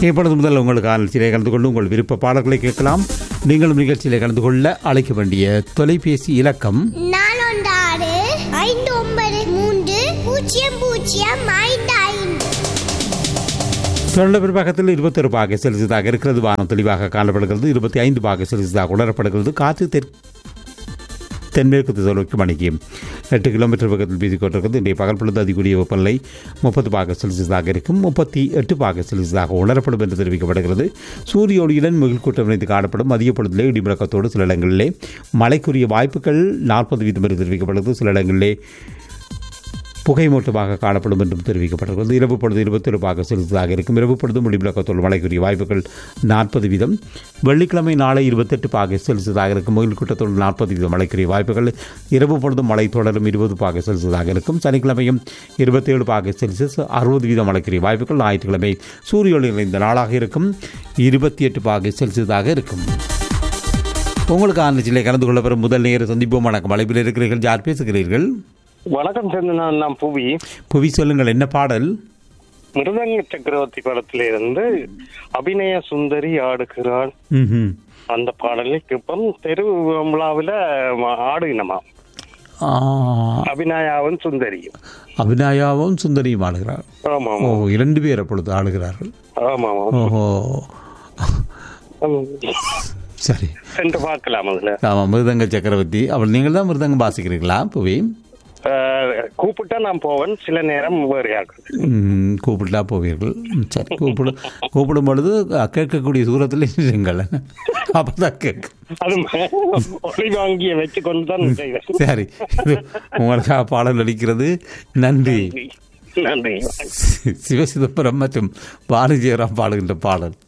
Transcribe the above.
இப்பொழுது முதல் உங்களுக்கான நிகழ்ச்சியிலே கலந்து கொண்டு உங்கள் விருப்ப பாடல்களை கேட்கலாம். நீங்களும் நிகழ்ச்சியிலே கலந்து கொள்ள அழைக்க வேண்டிய தொலைபேசி இலக்கம் 416-593-0055. தொடர்ந்த பிற்பகத்தில் 21 பாகை செல்சியஸாக இருக்கிறது. வானம் தெளிவாக காணப்படுகிறது. 25 பாகை செல்சியஸாக உணரப்படுகிறது. காற்று தென்மேற்கு திசை நோக்கி மணிக்கு 8 கிலோமீட்டர் வேகத்தில் வீசிக் கொண்டிருக்கிறது. இன்றைய பகல் பொழுது அதிகூடிய வெப்பநிலை 30 பாகை செல்சியஸாக இருக்கும். 38 பாகை செல்சியஸாக உணரப்படும் என்று தெரிவிக்கப்படுகிறது. சூரிய ஒளியுடன் முகில் கூட்டம் இணைந்து காணப்படும். மதிய பொழுதிலே இடிமுழக்கத்தோடு சில இடங்களிலே மழைக்குரிய வாய்ப்புகள் 40% என்று தெரிவிக்கப்படுகிறது. சில இடங்களிலே புகைமூட்டமாக காணப்படும் என்றும் தெரிவிக்கப்பட்டிருக்கிறது. இரவு பொழுது 21 பாகை செல்சியஸாக இருக்கும். இரவு பொழுது முடிவிலக்கத்தோடு மழைக்குரிய வாய்ப்புகள் 40%. வெள்ளிக்கிழமை நாளை 28 பாகை செல்சியஸாக இருக்கும். முகில் கூட்டத்தோடு 40% மழைக்குரிய வாய்ப்புகள். இரவு பொழுது மழை தொடரும். 20 பாகை செல்சியஸாக இருக்கும். சனிக்கிழமையும் 27 பாகை செல்சியஸ் 60% மழைக்குரிய வாய்ப்புகள். ஞாயிற்றுக்கிழமை சூரிய ஒளி நிறைந்த நாளாக இருக்கும். 28 பாகை செல்சியஸாக இருக்கும். உங்களுக்கு ஆன்லைனில் கலந்து கொள்ள பெறும் முதல் நேர சந்திப்போம். வணக்கம். அழைப்பில் இருக்கிறீர்கள். யார் பேசுகிறீர்கள்? வணக்கம் சந்திரன், நான் புவி சொல்லுங்கள், என்ன பாடல்? மிருதங்க சக்கரவர்த்தி படத்திலிருந்து அபிநய சுந்தரி ஆடுகிறாள் அந்த பாடலை இப்பம் தெரு விழாவில் ஆடுகினமா. அபிநயாவும் சுந்தரியும் ஆடுகிறார். ஆமா. ஓ, 2 பேர் அப்பொழுது ஆடுகிறார்கள். ஆமா. ஓஹோ, சரி, சென்று பார்க்கலாம். அதுல ஆமா, மிருதங்க சக்கரவர்த்தி. அவள் நீங்கள் தான் மிருதங்கம் வாசிக்கிறீங்களா புவி? கூப்பிட்டா நான் போவேன், சில நேரம் கூப்பிட்டா போவீர்கள். சரி, கூப்பிடும் பொழுது கேட்கக்கூடிய தூரத்தில் இருங்கள். அப்பதான் வாங்கிய வச்சு கொண்டு தான். சரி, உங்களுக்காக பாடல் அளிக்கிறது. நன்றி. நன்றி. சிவசிதம்பரம் மற்றும் பாரதியாராம் பாடுகின்ற பாடல்.